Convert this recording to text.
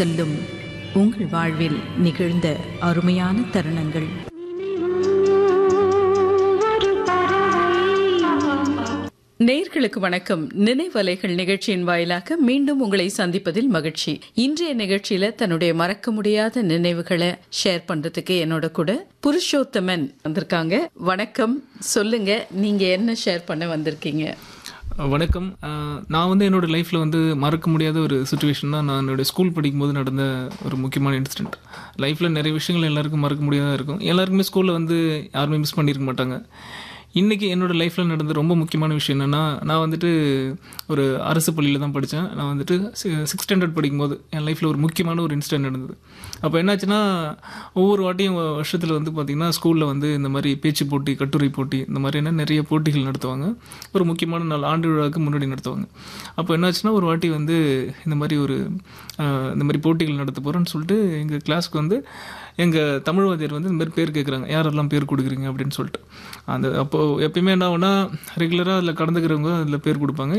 செல்லும் உங்கள் வாழ்வில் நிகழ்ந்த அருமையான தருணங்கள். நேயர்களுக்கு வணக்கம். நினைவலைகள் நிகழ்ச்சியின் வாயிலாக மீண்டும் உங்களை சந்திப்பதில் மகிழ்ச்சி. இன்றைய நிகழ்ச்சியில தன்னுடைய மறக்க முடியாத நினைவுகளை ஷேர் பண்றதுக்கு என்னோட கூட புருஷோத்தமன் வந்திருக்காங்க. வணக்கம், சொல்லுங்க, நீங்க என்ன ஷேர் பண்ண வந்திருக்கீங்க? வணக்கம். நான் என்னோடய லைஃப்பில் மறக்க முடியாத ஒரு சுச்சுவேஷன் தான் நான் என்னுடைய ஸ்கூல் படிக்கும்போது நடந்த ஒரு முக்கியமான இன்சிடெண்ட். லைஃப்பில் நிறைய விஷயங்கள் எல்லாருக்கும் மறக்க முடியாததாக இருக்கும். எல்லாருக்குமே ஸ்கூலில் யாருமே மிஸ் பண்ணியிருக்க மாட்டாங்க. இன்றைக்கி என்னோடய லைஃப்பில் நடந்த ரொம்ப முக்கியமான விஷயம் என்னென்னா, நான் ஒரு அரசு பள்ளியில் தான் படித்தேன். நான் 6th ஸ்டாண்டர்ட் படிக்கும்போது என் லைஃப்பில் ஒரு முக்கியமான ஒரு இன்சிடெண்ட் நடந்தது. அப்போ என்னாச்சுன்னா, ஒவ்வொரு வாட்டியும் வருஷத்தில் பார்த்திங்கன்னா ஸ்கூலில் இந்த மாதிரி பேச்சு போட்டி, கட்டுரை போட்டி, இந்த மாதிரியான நிறைய போட்டிகள் நடத்துவாங்க. ஒரு முக்கியமான நாள், ஆண்டு விழாவுக்கு முன்னாடி நடத்துவாங்க. அப்போ என்னாச்சுன்னா, ஒரு வாட்டி இந்த மாதிரி போட்டிகள் நடத்த போகிறேன்னு சொல்லிட்டு எங்கள் கிளாஸ்க்கு எங்கள் தமிழ் வாத்தியார் இந்த மாதிரி பேர் கேட்குறாங்க, யாரெல்லாம் பேர் கொடுக்குறீங்க அப்படின்னு சொல்லிட்டு. அப்போது எப்பயுமே என்ன ஆகுனா, ரெகுலராக அதில் கடந்துக்கிறவங்க அதில் பேர் கொடுப்பாங்க.